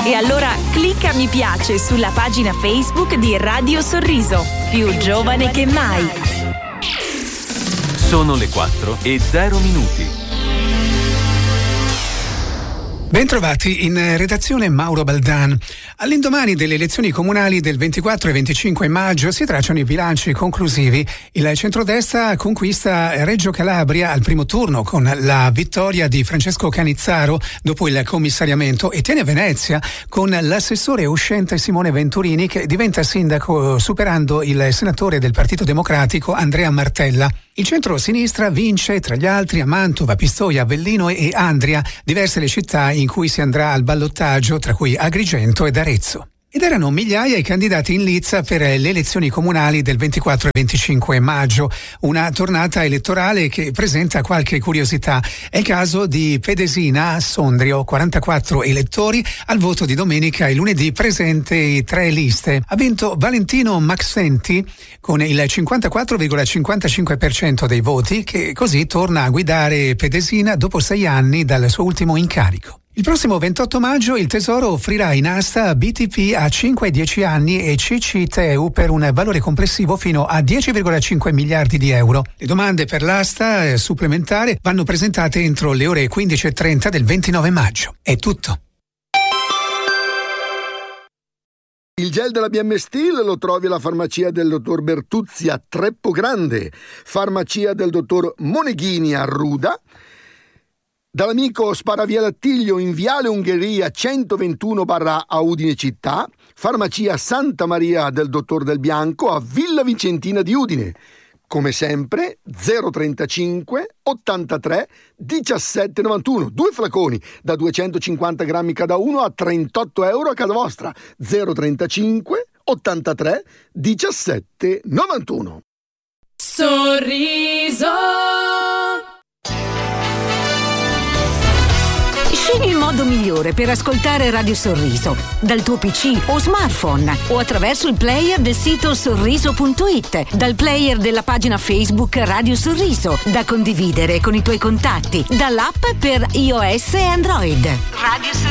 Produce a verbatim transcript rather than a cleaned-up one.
E allora clicca mi piace sulla pagina Facebook di Radio Sorriso, più giovane che mai. Sono le quattro e zero minuti. Bentrovati in redazione Mauro Baldan. All'indomani delle elezioni comunali del ventiquattro e venticinque maggio si tracciano i bilanci conclusivi. Il centrodestra conquista Reggio Calabria al primo turno con la vittoria di Francesco Canizzaro dopo il commissariamento e tiene Venezia con l'assessore uscente Simone Venturini che diventa sindaco superando il senatore del Partito Democratico Andrea Martella. Il centro-sinistra vince tra gli altri a Mantova, Pistoia, Avellino e Andria, diverse le città in cui si andrà al ballottaggio, tra cui Agrigento ed Arezzo. Ed erano migliaia i candidati in lizza per le elezioni comunali del ventiquattro e venticinque maggio, una tornata elettorale che presenta qualche curiosità. È il caso di Pedesina a Sondrio, quarantaquattro elettori, al voto di domenica e lunedì presenti tre liste. Ha vinto Valentino Maxenti con il cinquantaquattro virgola cinquantacinque per cento dei voti, che così torna a guidare Pedesina dopo sei anni dal suo ultimo incarico. Il prossimo ventotto maggio il Tesoro offrirà in asta B T P a cinque e dieci anni e C C T E U per un valore complessivo fino a dieci virgola cinque miliardi di euro. Le domande per l'asta eh, supplementare vanno presentate entro le ore quindici e trenta del ventinove maggio. È tutto. Il gel della B M Steel lo trovi alla farmacia del dottor Bertuzzi a Treppo Grande, farmacia del dottor Moneghini a Ruda, dall'amico Sparavia Lattiglio in Viale Ungheria centoventuno a Udine città, farmacia Santa Maria del dottor Del Bianco a Villa Vicentina di Udine. Come sempre zero trentacinque ottantatré diciassette novantuno, due flaconi da duecentocinquanta grammi cada uno a trentotto euro a casa vostra. Zero trentacinque ottantatré diciassette novantuno. Sorriso. Scegli il modo migliore per ascoltare Radio Sorriso, dal tuo P C o smartphone o attraverso il player del sito sorriso punto it, dal player della pagina Facebook Radio Sorriso, da condividere con i tuoi contatti, dall'app per iOS e Android. Radio